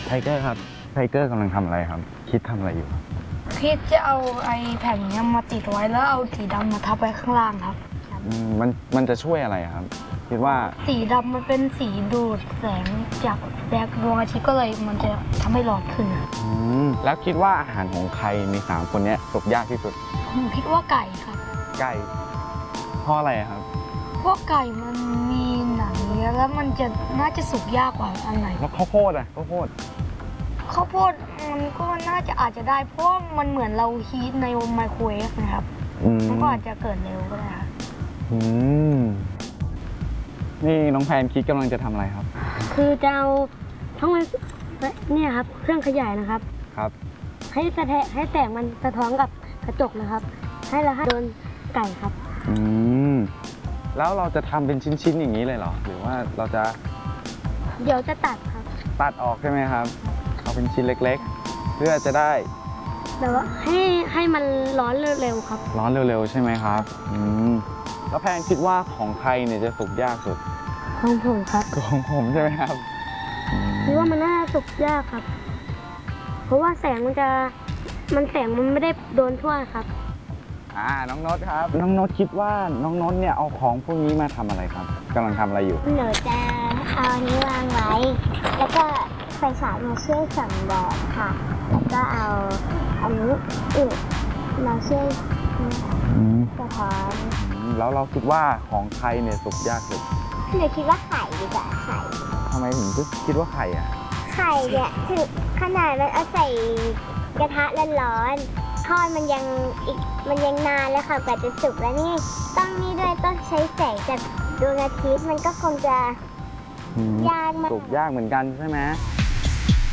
เกอร์ครับไทเกอร์กำลังทำอะไรครับคิดทำอะไรอยู่คิดจะเอาไอ้แผ่นนี้มาติดไว้แล้วเอาสีดำมาทับไว้ข้างล่างครับมันจะช่วยอะไรครับคิดว่าสีดำมันเป็นสีดูดแสงจากดวงอาทิตย์ก็เลยมันจะทำให้ร้อนขึ้นแล้วคิดว่าอาหารของใครใน3คนนี้สุกยากที่สุดผมคิดว่าไก่ครับไก่เพราะอะไรครับพวกไก่มันมีหนังเยอะแล้วมันจะน่าจะสุกยากกว่าอันไหนแล้วข้าวโพดข้าวโพดมันก็น่าจะอาจจะได้เพราะมันเหมือนเราฮีทในไมโครเวฟนะครับมันก็อาจจะเกิดเร็วก็ได้ครับนี่น้องแพนคิดกำลังจะทำอะไรครับคือจะเอาทั้งเนี่ยครับเครื่องขยายนะครับครับให้แสงมันสะท้อนกับกระจกนะครับให้โดนไก่ครับแล้วเราจะทำเป็นชิ้นๆอย่างนี้เลยเหรอหรือว่าเราจะเดี๋ยวจะตัดครับตัดออกใช่ไหมครับเอาเป็นชิ้นเล็กๆเพื่อจะได้แต่ว่าให้มันร้อนเร็วๆครับร้อนเร็วๆใช่ไหมครับแล้วแพนคิดว่าของใครเนี่ยจะสุกยากสุดของผมครับของผมใช่ไหมครับคิดว่ามันน่าสุกยากครับเพราะว่าแสงมันไม่ได้โดนทั่วครับน้องโน้ตครับน้องโน้ตคิดว่าน้องโน้ตเนี่ยเอาของพวกนี้มาทำอะไรครับกำลังทำอะไรอยู่หนูจะเอาอันนี้วางไว้แล้วก็ไฟฉายมาช่วยส่องแดดค่ะแล้วก็เอาอันนี้มาช่วยสะท้อนแล้วเราคิดว่าของใครเนี่ยสุกยากสุดหนูคิดว่าไข่ดีกว่าไข่ทำไมถึงคิดว่าไข่ไข่เนี่ยถึงขนาดมันเอาใส่กระทะร้อนๆทอดมันยังนานแล้วค่ะกว่าจะสุกแล้วนี่นี่ด้วยต้องใช้แสงจากดวงอาทิตย์มันก็คงจะยากมากสุกยากเหมือนกันใช่ไหม